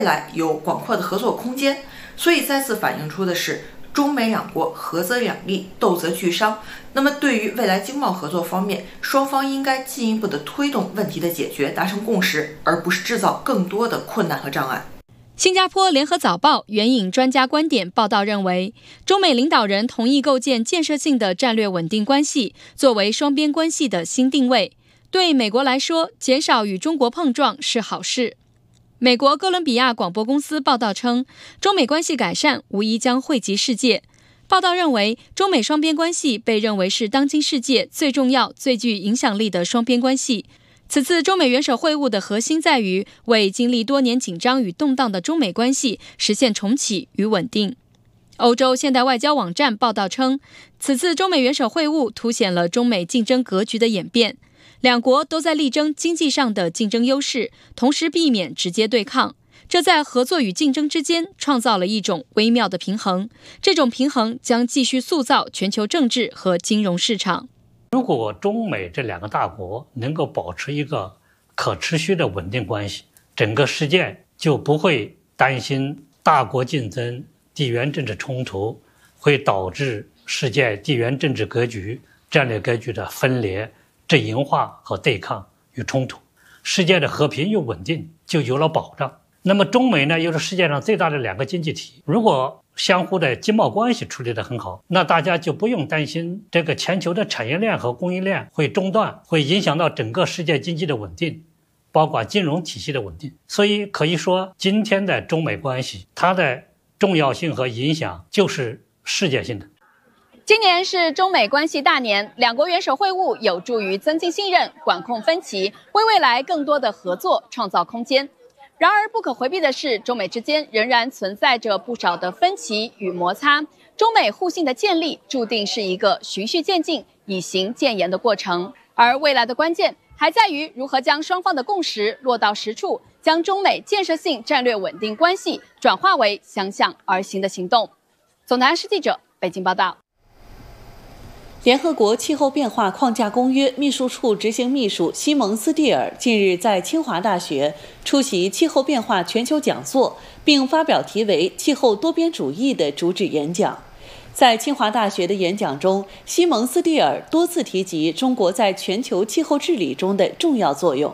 来有广阔的合作空间。所以再次反映出的是，中美两国合则两利，斗则俱伤。那么对于未来经贸合作方面，双方应该进一步的推动问题的解决，达成共识，而不是制造更多的困难和障碍。 新加坡联合早报援引专家观点报道认为，中美领导人同意构建建设性的战略稳定关系，作为双边关系的新定位。对美国来说，减少与中国碰撞是好事。美国哥伦比亚广播公司报道称，中美关系改善无疑将惠及世界。报道认为，中美双边关系被认为是当今世界最重要、最具影响力的双边关系。此次中美元首会晤的核心在于为经历多年紧张与动荡的中美关系实现重启与稳定。欧洲现代外交网站报道称，此次中美元首会晤凸显了中美竞争格局的演变，两国都在力争经济上的竞争优势，同时避免直接对抗。这在合作与竞争之间创造了一种微妙的平衡，这种平衡将继续塑造全球政治和金融市场。 如果中美这两个大国能够保持一个可持续的稳定关系，整个世界就不会担心大国竞争、地缘政治冲突会导致世界地缘政治格局、战略格局的分裂、阵营化和对抗与冲突，世界的和平与稳定就有了保障。那么中美呢，又是世界上最大的两个经济体，如果相互的经贸关系处理得很好，那大家就不用担心这个全球的产业链和供应链会中断，会影响到整个世界经济的稳定，包括金融体系的稳定。所以可以说，今天的中美关系，它的重要性和影响就是世界性的。 今年是中美关系大年，两国元首会晤有助于增进信任、管控分歧，为未来更多的合作创造空间。然而不可回避的是，中美之间仍然存在着不少的分歧与摩擦，中美互信的建立注定是一个循序渐进、以行渐严的过程，而未来的关键还在于如何将双方的共识落到实处，将中美建设性战略稳定关系转化为相向而行的行动。总台视记者北京报道。 联合国气候变化框架公约秘书处执行秘书西蒙斯蒂尔近日在清华大学出席气候变化全球讲座，并发表题为《气候多边主义》的主旨演讲。在清华大学的演讲中，西蒙斯蒂尔多次提及中国在全球气候治理中的重要作用。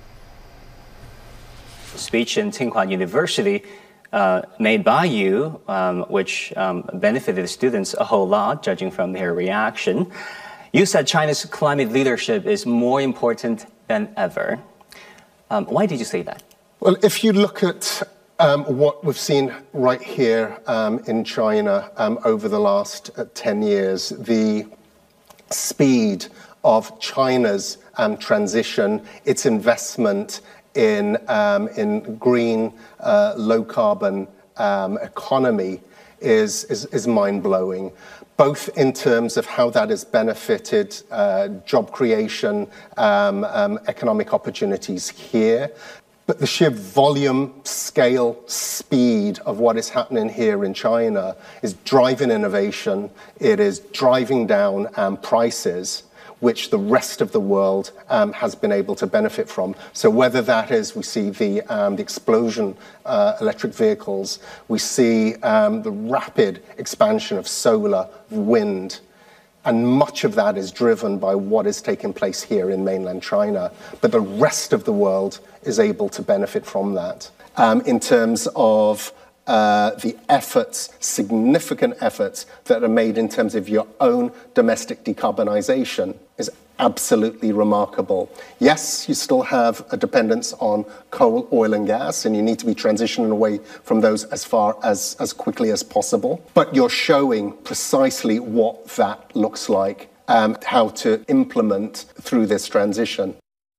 Speech in Tsinghua University.Made by you, which benefited the students a whole lot, judging from their reaction. You said China's climate leadership is more important than ever. Why did you say that? Well, if you look at what we've seen right here in China over the last 10 years, the speed of China's transition, its investment in green, low-carbon economy is mind-blowing, both in terms of how that has benefited job creation, economic opportunities here, but the sheer volume, scale, speed of what is happening here in China is driving innovation. It is driving down prices,which the rest of the world has been able to benefit from. So whether that is, we see the explosion electric vehicles, we see the rapid expansion of solar, wind, and much of that is driven by what is taking place here in mainland China. But the rest of the world is able to benefit from that. In terms of the efforts, significant efforts that are made in terms of your own domestic decarbonisation is absolutely remarkable. Yes, you still have a dependence on coal, oil and gas, and you need to be transitioning away from those as quickly as possible. But you're showing precisely what that looks like, how to implement through this transition.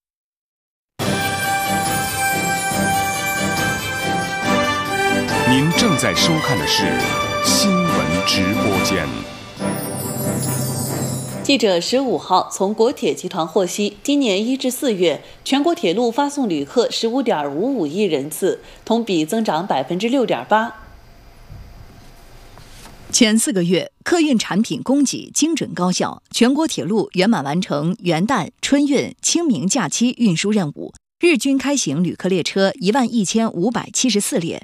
您正在收看的是新闻直播间。 记者15号从国铁集团获悉，今年1至4月，全国铁路发送旅客15.55亿人次，同比增长6.8%。 前4个月，客运产品供给精准高效，全国铁路圆满完成元旦、春运、清明假期运输任务， 日均开行旅客列车11574列，